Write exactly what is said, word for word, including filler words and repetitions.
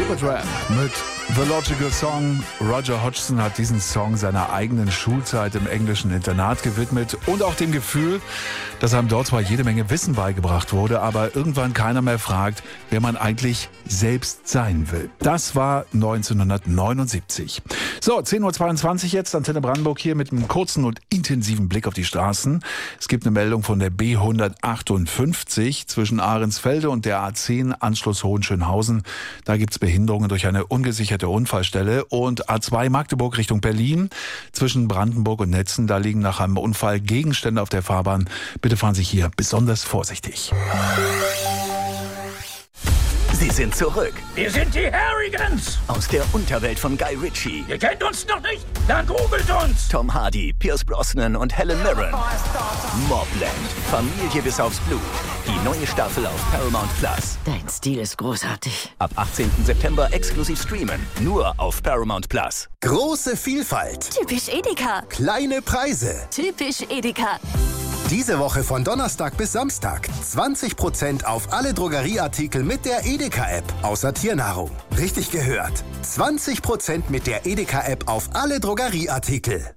Supertramp mit The Logical Song. Roger Hodgson hat diesen Song seiner eigenen Schulzeit im englischen Internat gewidmet und auch dem Gefühl, dass einem dort zwar jede Menge Wissen beigebracht wurde, aber irgendwann keiner mehr fragt, wer man eigentlich selbst sein will. Das war neunzehnhundertneunundsiebzig. So, zehn Uhr zweiundzwanzig jetzt, Antenne Brandenburg hier mit einem kurzen und intensiven Blick auf die Straßen. Es gibt eine Meldung von der B hundertachtundfünfzig zwischen Ahrensfelde und der A zehn, Anschluss Hohenschönhausen. Da gibt's Behinderungen durch eine ungesicherte Unfallstelle. Und A zwei Magdeburg Richtung Berlin zwischen Brandenburg und Netzen. Da liegen nach einem Unfall Gegenstände auf der Fahrbahn. Bitte fahren Sie hier besonders vorsichtig. Sie sind zurück. Wir sind die Harrigans. Aus der Unterwelt von Guy Ritchie. Ihr kennt uns noch nicht? Dann googelt uns. Tom Hardy, Pierce Brosnan und Helen Mirren. Mobland. Familie bis aufs Blut. Die neue Staffel auf Paramount Plus. Dein Stil ist großartig. Ab achtzehnten September exklusiv streamen. Nur auf Paramount Plus. Große Vielfalt. Typisch Edeka. Kleine Preise. Typisch Edeka. Diese Woche von Donnerstag bis Samstag zwanzig Prozent auf alle Drogerieartikel mit der Edeka-App, außer Tiernahrung. Richtig gehört. zwanzig Prozent mit der Edeka-App auf alle Drogerieartikel.